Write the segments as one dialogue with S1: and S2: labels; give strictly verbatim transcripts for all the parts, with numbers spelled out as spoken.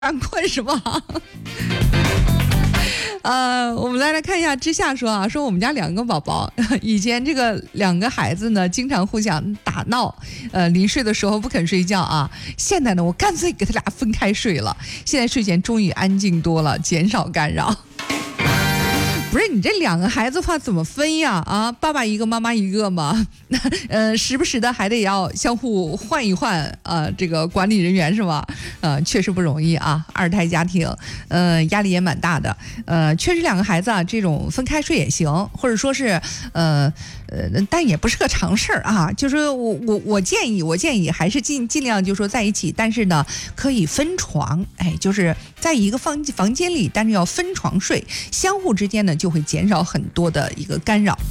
S1: 犯困是吧？呃，我们来来看一下之夏说啊，说我们家两个宝宝，以前这个两个孩子呢，经常互相打闹，呃，临睡的时候不肯睡觉啊。现在呢，我干脆给他俩分开睡了，现在睡前终于安静多了，减少干扰。不是你这两个孩子话怎么分呀？啊，爸爸一个，妈妈一个嘛。呃，时不时的还得要相互换一换，呃，这个管理人员是吧？呃，确实不容易啊，二胎家庭，呃，压力也蛮大的。呃，确实两个孩子啊，这种分开睡也行，或者说是，呃呃，但也不是个常事儿啊。就是我我我建议，我建议还是尽尽量就说在一起，但是呢，可以分床，哎，就是在一个房房间里，但是要分床睡，相互之间呢。就会减少很多的一个干扰。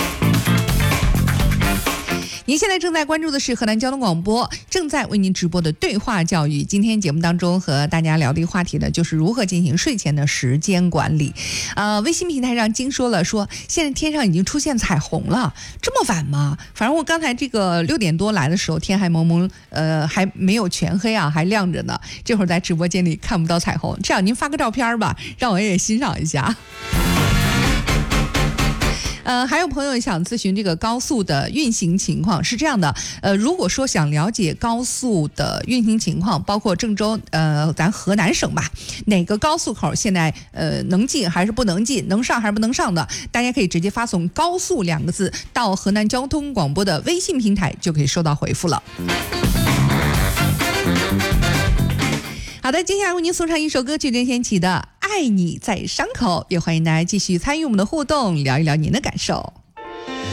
S1: 您现在正在关注的是河南交通广播正在为您直播的对话教育。今天节目当中和大家聊的话题呢，就是如何进行睡前的时间管理。呃，微信平台上经说了说，现在天上已经出现彩虹了，这么晚吗？反正我刚才这个六点多来的时候，天还蒙蒙，呃，还没有全黑啊，还亮着呢。这会儿在直播间里看不到彩虹，这样您发个照片吧，让我也欣赏一下。呃，还有朋友想咨询这个高速的运行情况，是这样的，呃，如果说想了解高速的运行情况，包括郑州，呃，咱河南省吧，哪个高速口现在呃能进还是不能进，能上还是不能上的，大家可以直接发送"高速"两个字到河南交通广播的微信平台，就可以收到回复了。好的，接下来为您送上一首歌曲，任贤齐的《爱你在伤口》，也欢迎大家继续参与我们的互动，聊一聊您的感受。